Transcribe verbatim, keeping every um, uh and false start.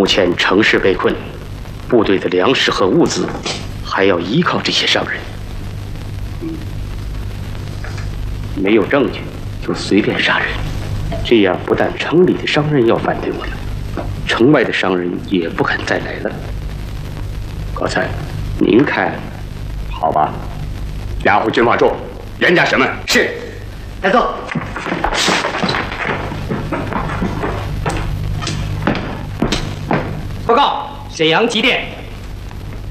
前城市被困，部队的粮食和物资还要依靠这些商人。嗯，没有证据就随便杀人，这样不但城里的商人要反对我们，城外的商人也不肯再来了。高才，您看好吧？ 押回军法处，严加审问。 是，带走。报告，沈阳急电，